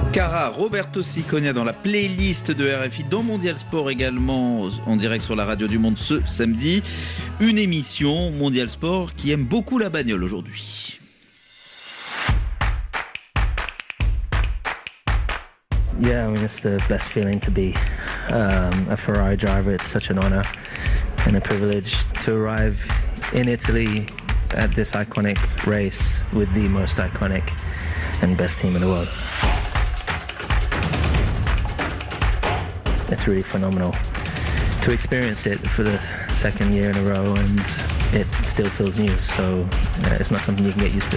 Cara, Roberto Ciconia dans la playlist de RFI, dans Mondial Sport également, en direct sur la radio du Monde ce samedi. Une émission Mondial Sport qui aime beaucoup la bagnole aujourd'hui. Yeah, I mean, it's the best feeling to be a Ferrari driver. It's such an honor and a privilege to arrive in Italy at this iconic race with the most iconic and best team in the world. It's really phenomenal to experience it for the second year in a row, and it still feels new, so it's not something you can get used to.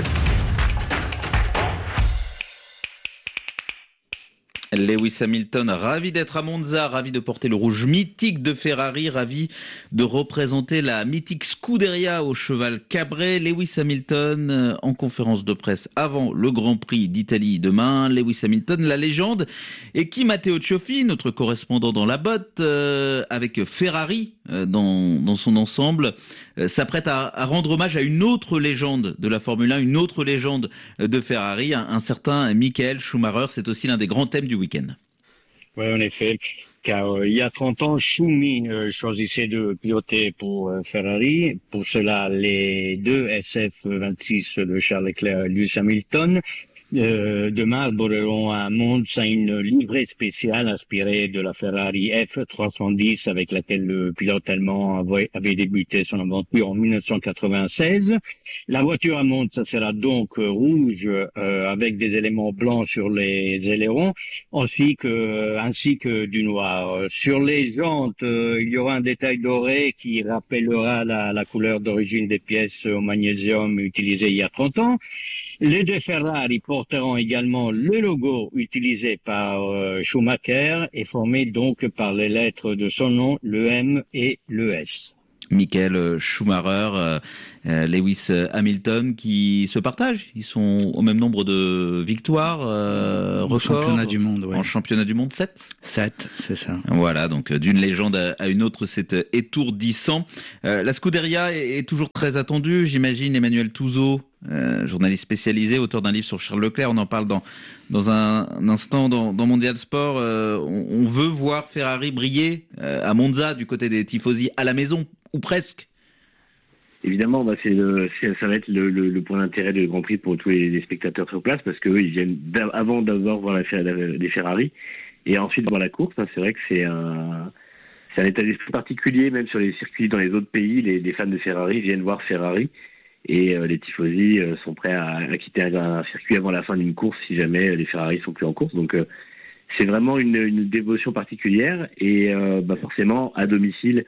Lewis Hamilton, ravi d'être à Monza, ravi de porter le rouge mythique de Ferrari, ravi de représenter la mythique Scuderia au cheval cabré. Lewis Hamilton en conférence de presse avant le Grand Prix d'Italie demain. Lewis Hamilton, la légende, et qui Matteo Cioffi, notre correspondant dans la botte, avec Ferrari dans son ensemble, s'apprête à rendre hommage à une autre légende de la Formule 1, une autre légende de Ferrari, un certain Michael Schumacher. C'est aussi l'un des grands thèmes du week-end. Oui, en effet, car il y a 30 ans, Schumi choisissait de piloter pour Ferrari. Pour cela, les deux SF26 de Charles Leclerc et Lewis Hamilton demain arboreront à Monza une livrée spéciale inspirée de la Ferrari F310 avec laquelle le pilote allemand avait débuté son aventure en 1996. La voiture à Monza sera donc rouge avec des éléments blancs sur les ailerons ainsi que du noir. Sur les jantes, il y aura un détail doré qui rappellera la couleur d'origine des pièces au magnésium utilisées il y a 30 ans. Les deux Ferrari porteront également le logo utilisé par Schumacher et formé donc par les lettres de son nom, le M et le S. Michael Schumacher, Lewis Hamilton qui se partagent. Ils sont au même nombre de victoires, record. Championnat du monde, ouais. En championnat du monde, 7, c'est ça. Voilà, donc d'une légende à une autre, c'est étourdissant. La Scuderia est toujours très attendue, j'imagine. Emmanuel Touzeau, journaliste spécialisé, auteur d'un livre sur Charles Leclerc, on en parle dans un instant dans Mondial Sport. On veut voir Ferrari briller à Monza, du côté des tifosi, à la maison, ou presque. Évidemment, ça va être le point d'intérêt du Grand Prix pour tous les spectateurs sur place, parce qu'eux, ils viennent avant d'abord voir les Ferrari, et ensuite voir la course. C'est vrai que c'est un état d'esprit particulier, même sur les circuits dans les autres pays. Les fans de Ferrari viennent voir Ferrari, et les tifosi sont prêts à quitter un circuit avant la fin d'une course si jamais les Ferrari sont plus en course. Donc c'est vraiment une dévotion particulière, et forcément à domicile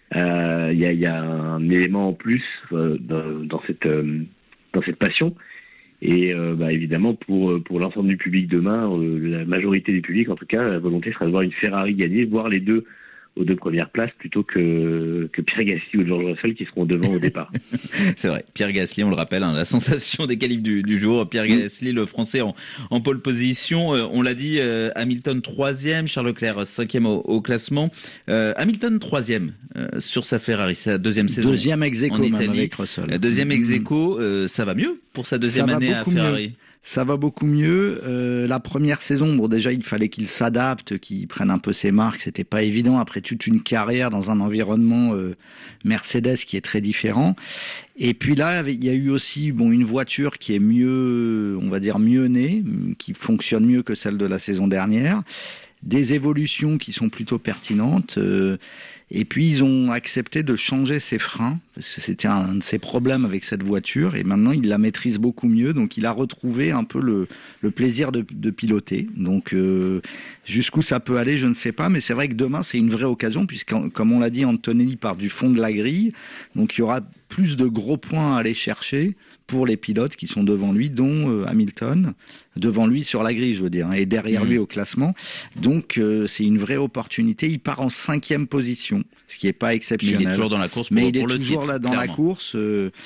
il y a un élément en plus dans cette passion, et évidemment pour l'ensemble du public demain, la majorité du public en tout cas, la volonté sera de voir une Ferrari gagner, voir les deux aux deux premières places plutôt que Pierre Gasly ou George Russell qui seront devant au départ. C'est vrai, Pierre Gasly, on le rappelle, la sensation des qualifs du jour. Pierre Gasly, le Français en pole position. On l'a dit, Hamilton 3e, Charles Leclerc 5e au classement. Hamilton 3e sur sa Ferrari, c'est la deuxième saison. Deuxième ex-aequo même avec Russell. Deuxième ex-aequo, ça va mieux pour sa deuxième année à Ferrari. Mieux. Ça va beaucoup mieux. La première saison, déjà, il fallait qu'il s'adapte, qu'il prenne un peu ses marques. C'était pas évident après toute une carrière dans un environnement Mercedes qui est très différent. Et puis là, il y a eu aussi une voiture qui est mieux, on va dire mieux née, qui fonctionne mieux que celle de la saison dernière. Des évolutions qui sont plutôt pertinentes. Et puis, ils ont accepté de changer ses freins, parce que c'était un de ses problèmes avec cette voiture, et maintenant, il la maîtrise beaucoup mieux, donc il a retrouvé un peu le plaisir de piloter. Donc, jusqu'où ça peut aller, je ne sais pas, mais c'est vrai que demain, c'est une vraie occasion, puisque, comme on l'a dit, Antonelli part du fond de la grille, donc il y aura plus de gros points à aller chercher pour les pilotes qui sont devant lui, dont Hamilton, devant lui sur la grille, je veux dire, et derrière lui au classement. Donc, c'est une vraie opportunité. Il part en 5e position, ce qui n'est pas exceptionnel. Mais il est toujours dans la course il est toujours là dans la course.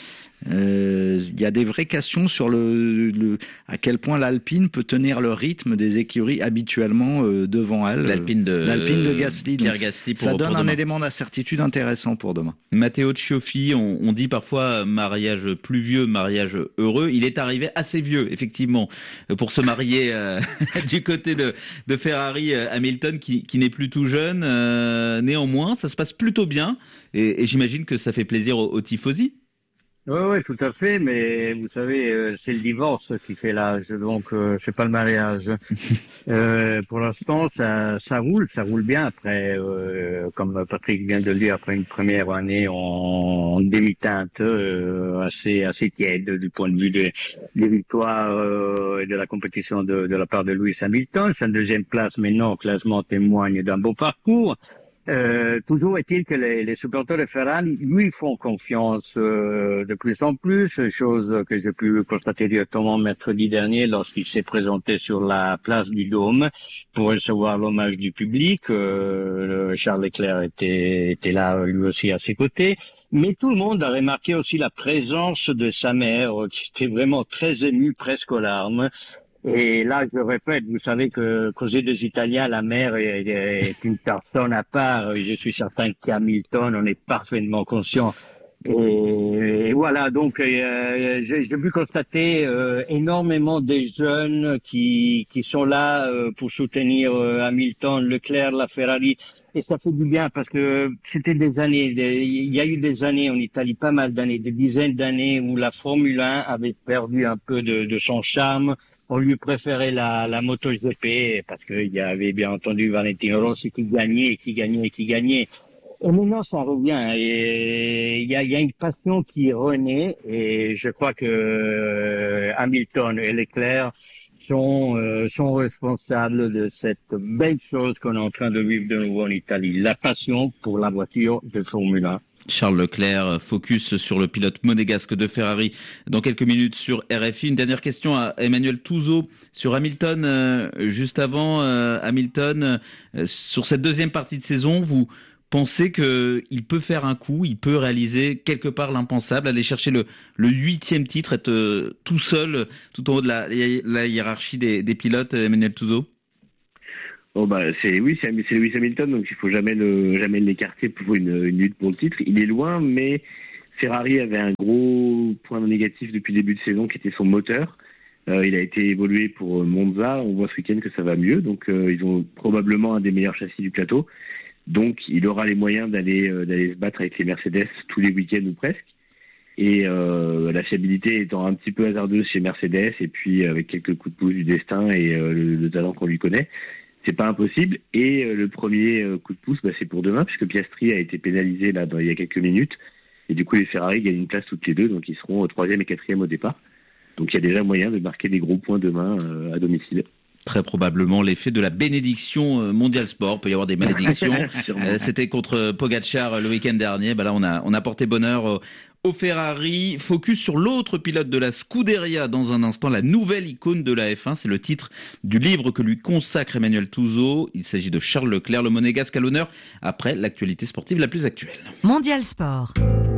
Il y a des vraies questions sur à quel point l'Alpine peut tenir le rythme des écuries habituellement devant elle. L'Alpine de Gasly. Pierre Gasly ça donne un élément d'incertitude intéressant pour demain. Matteo Cioffi, on dit parfois mariage pluvieux, mariage heureux. Il est arrivé assez vieux, effectivement, pour se marier du côté de Ferrari. Hamilton qui n'est plus tout jeune. Néanmoins, ça se passe plutôt bien et j'imagine que ça fait plaisir aux tifosi. Oui, tout à fait, mais vous savez, c'est le divorce qui fait l'âge, donc c'est pas le mariage. Pour l'instant, ça roule bien après, comme Patrick vient de le dire, après une première année en demi-teinte assez tiède du point de vue des victoires et de la compétition de la part de Lewis Hamilton. Sa deuxième place maintenant au classement témoigne d'un beau parcours. Toujours est-il que les supporters de Ferrari lui font confiance de plus en plus, chose que j'ai pu constater directement mercredi dernier lorsqu'il s'est présenté sur la place du Dôme pour recevoir l'hommage du public. Charles Leclerc était là lui aussi à ses côtés. Mais tout le monde a remarqué aussi la présence de sa mère qui était vraiment très émue, presque aux larmes. Et là, je répète, vous savez que qu'aux yeux des Italiens, la mère est une personne à part. Je suis certain qu'Hamilton en est parfaitement conscient. Et voilà, donc j'ai pu constater énormément des jeunes qui sont là pour soutenir Hamilton, Leclerc, la Ferrari. Et ça fait du bien parce que c'était des années, il y a eu des années en Italie, pas mal d'années, des dizaines d'années où la Formule 1 avait perdu un peu de son charme. On lui préférait la MotoGP parce qu'il y avait bien entendu Valentino Rossi qui gagnait. Et maintenant, ça revient et il y a une passion qui renaît et je crois que Hamilton et Leclerc sont responsables de cette belle chose qu'on est en train de vivre de nouveau en Italie, la passion pour la voiture de Formule 1. Charles Leclerc, focus sur le pilote monégasque de Ferrari dans quelques minutes sur RFI. Une dernière question à Emmanuel Touzeau sur Hamilton. Juste avant, Hamilton, sur cette deuxième partie de saison, vous pensez qu'il peut faire un coup, il peut réaliser quelque part l'impensable, aller chercher le 8e titre, être tout seul, tout en haut de la hiérarchie des pilotes, Emmanuel Touzeau? C'est Lewis Hamilton, donc il faut jamais l'écarter pour une lutte pour le titre. Il est loin, mais Ferrari avait un gros point négatif depuis le début de saison qui était son moteur. Il a été évolué pour Monza. On voit ce week-end que ça va mieux, donc ils ont probablement un des meilleurs châssis du plateau. Donc il aura les moyens d'aller se battre avec les Mercedes tous les week-ends ou presque. Et la fiabilité étant un petit peu hasardeuse chez Mercedes, et puis avec quelques coups de pouce du destin et le talent qu'on lui connaît, c'est pas impossible. Et le premier coup de pouce, c'est pour demain, puisque Piastri a été pénalisé il y a quelques minutes. Et du coup, les Ferrari gagnent une place toutes les deux, donc ils seront 3e et 4e au départ. Donc il y a déjà moyen de marquer des gros points demain à domicile. Très probablement l'effet de la bénédiction Mondial Sport. Il peut y avoir des malédictions. C'était contre Pogacar le week-end dernier. Là, on a porté bonheur au Ferrari. Focus sur l'autre pilote de la Scuderia dans un instant, la nouvelle icône de la F1. C'est le titre du livre que lui consacre Emmanuel Touzeau. Il s'agit de Charles Leclerc, le monégasque à l'honneur, après l'actualité sportive la plus actuelle. Mondial Sport.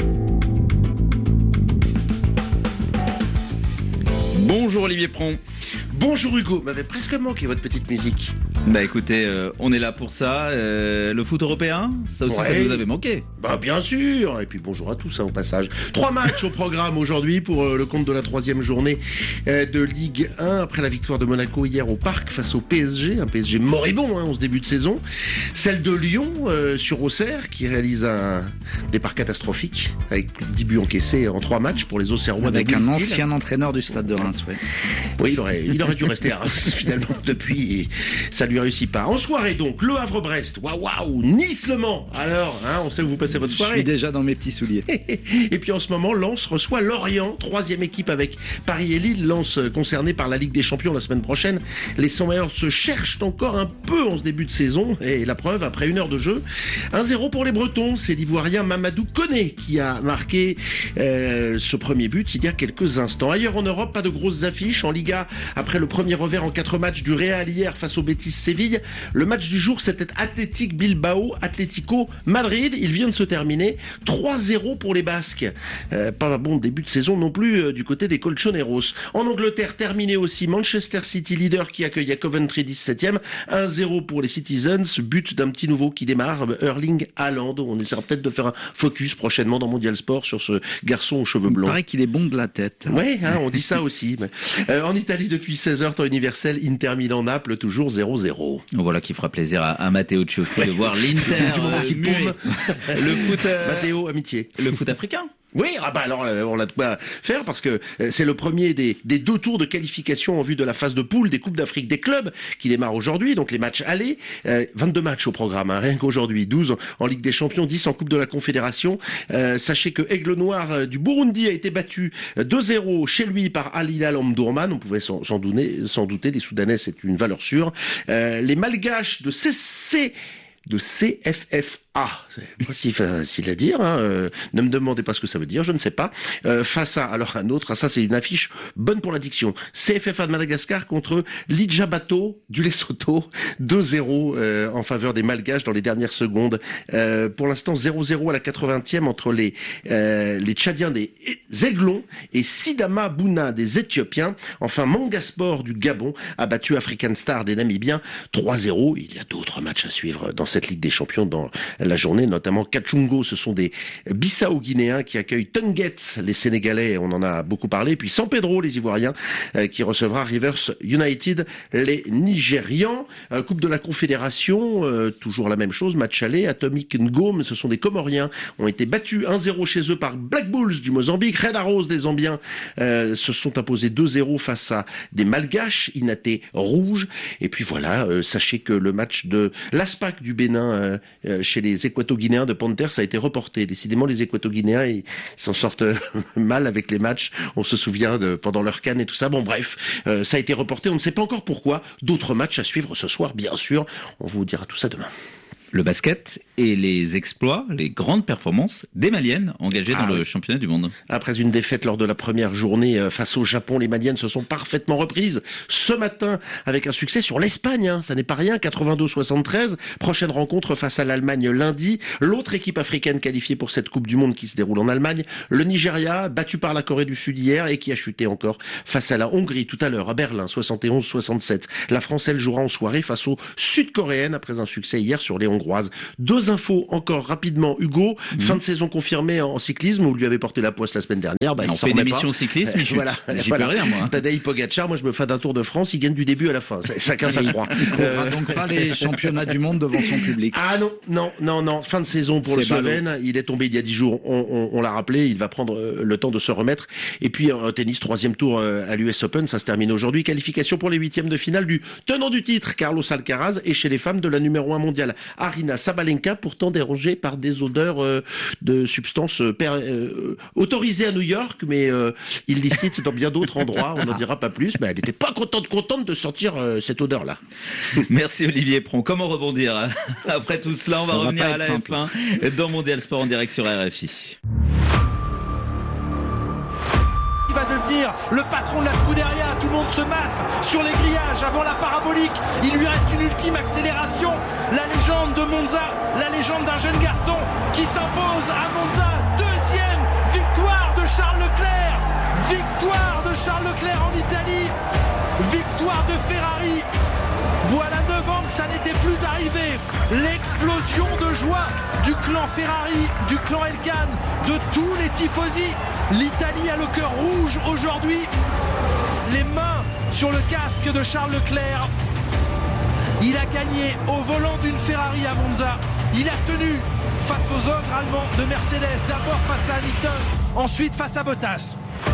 Bonjour Olivier Pron. Bonjour Hugo, m'avait presque manqué votre petite musique. Écoutez, on est là pour ça. Le foot européen, ça aussi, ça vous avait manqué. Bien sûr. Et puis bonjour à tous au passage. 3 matchs au programme aujourd'hui pour le compte de la 3e journée de Ligue 1 après la victoire de Monaco hier au Parc face au PSG. Un PSG moribond en ce début de saison. Celle de Lyon sur Auxerre qui réalise un départ catastrophique avec plus de 10 buts encaissés en 3 matchs pour les Auxerrois. Avec un ancien entraîneur du Stade de Reims. Oui, il aurait dû rester à Reims finalement depuis et ça lui réussit pas. En soirée donc, Le Havre-Brest, waouh, Nice-Le Mans. Alors, on sait où vous passez votre soirée. Je suis déjà dans mes petits souliers. Et puis en ce moment, Lens reçoit Lorient, 3e équipe avec Paris et Lille. Lens concerné par la Ligue des Champions la semaine prochaine. Les 100 meilleurs se cherchent encore un peu en ce début de saison. Et la preuve, après 1 heure de jeu, 1-0 pour les Bretons. C'est l'Ivoirien Mamadou Koné qui a marqué ce premier but il y a quelques instants. Ailleurs en Europe, pas de grosses affiches. En Liga, après après le premier revers en 4 matchs du Real hier face au Betis Séville. Le match du jour, c'était Athletic Bilbao, Atlético Madrid. Il vient de se terminer 3-0 pour les Basques. Pas un bon début de saison non plus du côté des Colchoneros. En Angleterre, terminé aussi Manchester City, leader qui accueille à Coventry 17e. 1-0 pour les Citizens. But d'un petit nouveau qui démarre, Erling Haaland. On essaiera peut-être de faire un focus prochainement dans Mondial Sport sur ce garçon aux cheveux blonds. Il paraît qu'il est bon de la tête. Oui, on dit ça aussi. En Italie, depuis 16h, temps universel, Inter Milan-Naples, toujours 0-0. Voilà qui fera plaisir à Matteo Cioffi de voir l'Inter muet. Le foot, Matteo, amitié. Le foot africain. Oui, alors on a de quoi faire parce que c'est le premier des 2 tours de qualification en vue de la phase de poule des Coupes d'Afrique des clubs qui démarre aujourd'hui. Donc les matchs allés, 22 matchs au programme, rien qu'aujourd'hui, 12 en Ligue des Champions, 10 en Coupe de la Confédération. Sachez que Aigle Noir du Burundi a été battu 2-0 chez lui par Al Hilal Omdurman. On pouvait s'en douter, les Soudanais c'est une valeur sûre. Les Malgaches de CFFA, c'est pas si facile à dire, ne me demandez pas ce que ça veut dire, je ne sais pas. Face à, alors un autre, ça c'est une affiche bonne pour l'addiction. CFFA de Madagascar contre l'Idjabato du Lesotho, 2-0 en faveur des Malgaches dans les dernières secondes. Pour l'instant 0-0 à la 80e entre les Tchadiens des Aiglons et Sidama Bouna des Éthiopiens. Enfin Mangasport du Gabon a battu African Star des Namibiens 3-0. Il y a d'autres matchs à suivre dans cette Ligue des Champions dans la journée, notamment Kachungo, ce sont des Bissau-Guinéens qui accueillent Tunget, les Sénégalais, on en a beaucoup parlé, puis San Pedro, les Ivoiriens, qui recevra Rivers United, les Nigérians. Coupe de la Confédération, toujours la même chose, match aller, Atomic Ngom, ce sont des Comoriens, ont été battus 1-0 chez eux par Black Bulls du Mozambique. Red Arrows des Zambiens se sont imposés 2-0 face à des Malgaches, Inaté Rouge. Et puis voilà, sachez que le match de l'ASPAC du Bénin chez les Équato-Guinéens de Panthers a été reporté. Décidément, les Équato-Guinéens, ils s'en sortent mal avec les matchs. On se souvient pendant leur CAN et tout ça. Bon, bref, ça a été reporté. On ne sait pas encore pourquoi. D'autres matchs à suivre ce soir, bien sûr. On vous dira tout ça demain. Le basket et les exploits, les grandes performances des Maliennes engagées dans le championnat du monde. Après une défaite lors de la première journée face au Japon, les Maliennes se sont parfaitement reprises ce matin avec un succès sur l'Espagne. Ça n'est pas rien, 82-73. Prochaine rencontre face à l'Allemagne lundi. L'autre équipe africaine qualifiée pour cette Coupe du Monde qui se déroule en Allemagne, le Nigeria, battu par la Corée du Sud hier et qui a chuté encore face à la Hongrie tout à l'heure à Berlin, 71-67. La France, elle, jouera en soirée face aux Sud-Coréennes après un succès hier sur les Hongroises. 2 infos encore rapidement, Hugo. Fin de saison confirmée en cyclisme, où lui avait porté la poisse la semaine dernière. On fait une émission cyclisme, il chute. J'y peux rien, moi. Tadej Pogacar, moi je me fais d'un Tour de France, il gagne du début à la fin. Chacun sa croix. Il courra donc pas les championnats du monde devant son public. Ah non. Fin de saison pour le Slovène. Il est tombé il y a 10 jours. On l'a rappelé. Il va prendre le temps de se remettre. Et puis un tennis 3e tour à l'US Open. Ça se termine aujourd'hui. Qualification pour les 8e de finale du tenant du titre, Carlos Alcaraz, et chez les femmes de la numéro 1 mondiale, Arina Sabalenka, pourtant dérangée par des odeurs de substances autorisées à New York, mais illicites dans bien d'autres endroits. On n'en dira pas plus, mais elle n'était pas contente de sentir cette odeur-là. Merci Olivier Pron. Comment rebondir après tout cela? On va revenir à la F1 dans Mondial Sport en direct sur RFI. Il va devenir le patron de la Scuderia, tout le monde se masse sur les grillages avant la parabolique, il lui reste une ultime accélération, la légende de Monza, la légende d'un jeune garçon qui s'impose à Monza, 2e victoire de Charles Leclerc, victoire de Charles Leclerc en Italie, victoire de Ferrari. Voilà 9 ans que ça n'était plus arrivé. L'explosion de joie du clan Ferrari, du clan Elkann, de tous les tifosi. L'Italie a le cœur rouge aujourd'hui. Les mains sur le casque de Charles Leclerc. Il a gagné au volant d'une Ferrari à Monza. Il a tenu face aux ogres allemands de Mercedes. D'abord face à Hamilton, ensuite face à Bottas.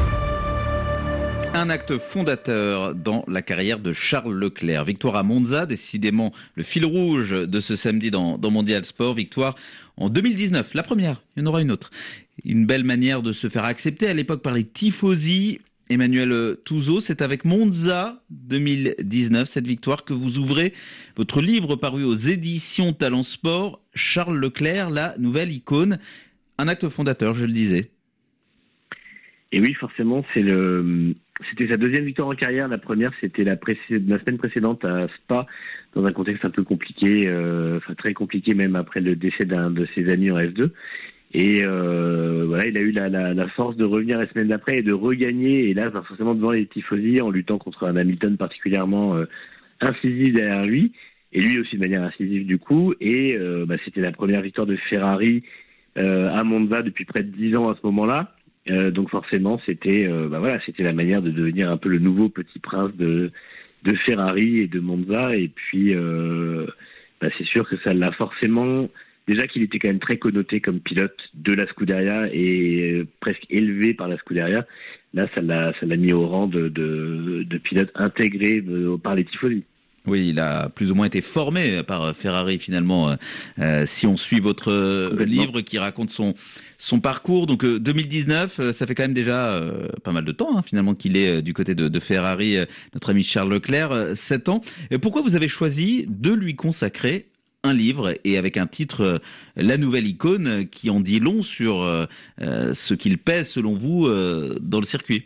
Un acte fondateur dans la carrière de Charles Leclerc. Victoire à Monza, décidément le fil rouge de ce samedi dans Mondial Sport. Victoire en 2019, la première, il y en aura une autre. Une belle manière de se faire accepter à l'époque par les tifosi. Emmanuel Touzeau, c'est avec Monza 2019, cette victoire, que vous ouvrez votre livre paru aux éditions Talent Sport, Charles Leclerc, la nouvelle icône. Un acte fondateur, je le disais. Et oui, forcément, c'était sa deuxième victoire en carrière. La première, c'était la semaine précédente à Spa, dans un contexte un peu compliqué, très compliqué même après le décès d'un de ses amis en F2. Et voilà, il a eu la force de revenir la semaine d'après et de regagner, et là, forcément devant les tifosi, en luttant contre un Hamilton particulièrement incisif derrière lui, et lui aussi de manière incisive du coup. Et c'était la première victoire de Ferrari à Monza depuis près de 10 ans à ce moment-là. Donc forcément, c'était la manière de devenir un peu le nouveau petit prince de Ferrari et de Monza. Et puis, c'est sûr que ça l'a forcément... Déjà qu'il était quand même très connoté comme pilote de la Scuderia et presque élevé par la Scuderia. Là, ça l'a mis au rang de pilote intégré par les tifosi. Oui, il a plus ou moins été formé par Ferrari finalement, si on suit votre livre qui raconte son parcours. Donc 2019, ça fait quand même déjà pas mal de temps finalement qu'il est du côté de Ferrari, notre ami Charles Leclerc, 7 ans. Et pourquoi vous avez choisi de lui consacrer un livre, et avec un titre La Nouvelle Icône, qui en dit long sur ce qu'il pèse selon vous dans le circuit?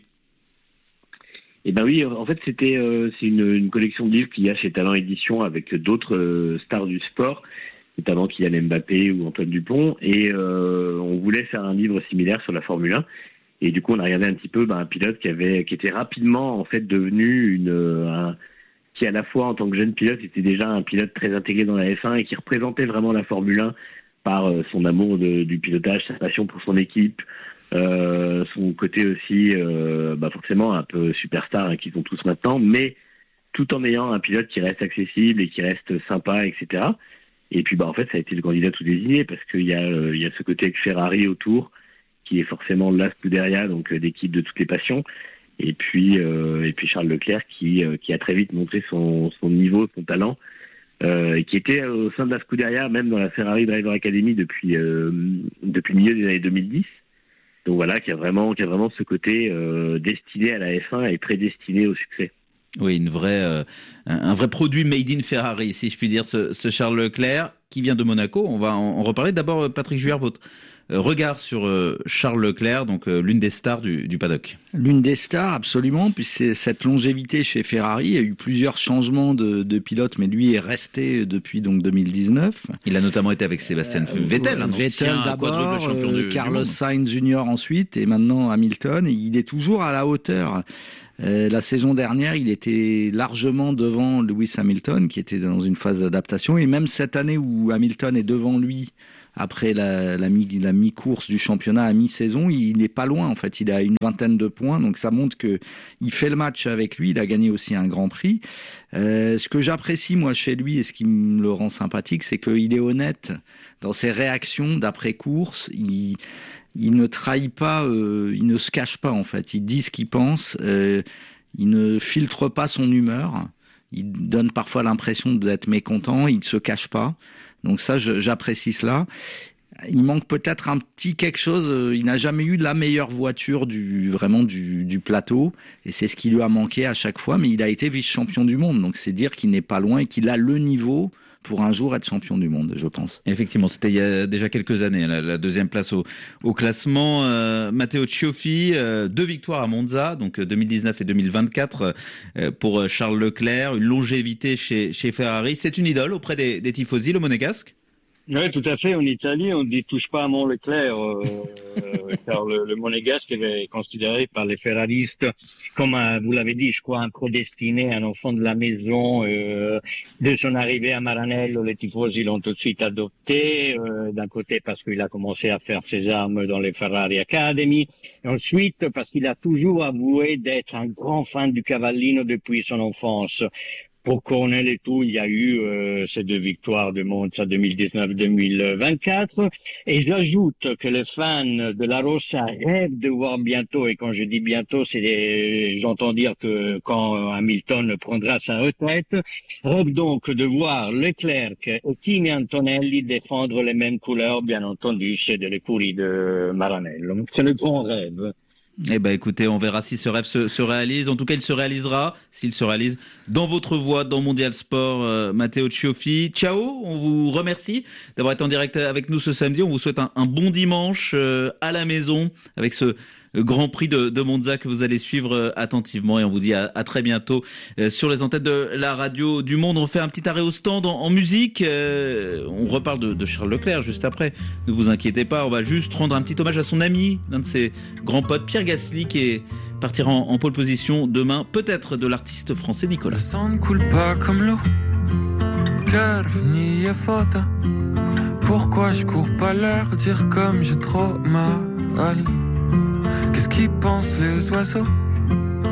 Eh ben oui, en fait c'est une collection de livres qu'il y a chez Talent Édition avec d'autres stars du sport, notamment Kylian Mbappé ou Antoine Dupont, et on voulait faire un livre similaire sur la Formule 1. Et du coup on a regardé un petit peu un pilote qui était rapidement en fait devenu qui à la fois en tant que jeune pilote était déjà un pilote très intégré dans la F1 et qui représentait vraiment la Formule 1 par son amour du pilotage, sa passion pour son équipe, son côté aussi forcément un peu superstar qu'ils ont tous maintenant, mais tout en ayant un pilote qui reste accessible et qui reste sympa, etc. Et puis en fait ça a été le candidat tout désigné parce qu'il y a ce côté avec Ferrari autour qui est forcément la Scuderia, donc d'équipe de toutes les passions. Et puis Charles Leclerc qui a très vite montré son niveau, son talent, et qui était au sein de la Scuderia, même dans la Ferrari Driver Academy depuis le milieu des années 2010. Donc voilà, qui a vraiment ce côté destiné à la F1 et prédestiné au succès. Oui, un vrai produit made in Ferrari, si je puis dire, ce Charles Leclerc qui vient de Monaco. On va en reparler. D'abord, Patrick Juillard, votre regard sur Charles Leclerc, donc l'une des stars du paddock. L'une des stars, absolument, puis c'est cette longévité chez Ferrari. Il y a eu plusieurs changements de pilotes, mais lui est resté depuis donc 2019. Il a notamment été avec Sébastien Vettel, Vettel d'abord, Carlos Sainz Jr. ensuite, et maintenant Hamilton. Et il est toujours à la hauteur. La saison dernière, il était largement devant Lewis Hamilton, qui était dans une phase d'adaptation. Et même cette année où Hamilton est devant lui, après la mi-course du championnat à mi-saison, il n'est pas loin en fait, il a une vingtaine de points, donc ça montre que il fait le match avec lui, il a gagné aussi un Grand Prix. Ce que j'apprécie moi chez lui et ce qui me le rend sympathique, c'est qu'il est honnête dans ses réactions d'après-course, il ne trahit pas, il ne se cache pas en fait, il dit ce qu'il pense, il ne filtre pas son humeur, il donne parfois l'impression d'être mécontent, il ne se cache pas. Donc ça, j'apprécie cela. Il manque peut-être un petit quelque chose. Il n'a jamais eu la meilleure voiture du plateau. Et c'est ce qui lui a manqué à chaque fois. Mais il a été vice-champion du monde. Donc c'est dire qu'il n'est pas loin et qu'il a le niveau pour un jour être champion du monde, je pense. Effectivement, c'était il y a déjà quelques années, la deuxième place au classement. Matteo Cioffi, 2 victoires à Monza, donc 2019 et 2024 pour Charles Leclerc, une longévité chez Ferrari. C'est une idole auprès des tifosi, le monégasque? Oui, tout à fait. En Italie, on dit touche pas à mon Leclerc, car le monégasque est considéré par les ferraristes comme, vous l'avez dit, je crois, un prédestiné, un enfant de la maison. Dès son arrivée à Maranello, les tifosi l'ont tout de suite adopté, d'un côté parce qu'il a commencé à faire ses armes dans les Ferrari Academy, et ensuite parce qu'il a toujours avoué d'être un grand fan du Cavallino depuis son enfance. Pour couronner le tout, il y a eu ces 2 victoires de Monza 2019-2024. Et j'ajoute que les fans de la Rossa rêvent de voir bientôt, et quand je dis bientôt, j'entends dire que quand Hamilton prendra sa retraite, rêvent donc de voir Leclerc et Kimi Antonelli défendre les mêmes couleurs, bien entendu, c'est de l'écurie de Maranello. C'est le grand rêve. Eh ben, écoutez, on verra si ce rêve se réalise. En tout cas, il se réalisera, s'il se réalise, dans votre voie, dans Mondial Sport. Matteo Cioffi. Ciao, on vous remercie d'avoir été en direct avec nous ce samedi. On vous souhaite un bon dimanche à la maison avec ce Grand Prix de Monza que vous allez suivre attentivement et on vous dit à très bientôt sur les antennes de la radio du Monde. On fait un petit arrêt au stand en musique. On reparle de Charles Leclerc juste après. Ne vous inquiétez pas, on va juste rendre un petit hommage à son ami, l'un de ses grands potes, Pierre Gasly, qui partira en pole position demain, peut-être de l'artiste français Nicolas. Le sang ne coule pas comme l'eau, cœur ni faute. Pourquoi je cours pas leur dire comme j'ai trop mal? Qu'est-ce qu'ils pensent les oiseaux?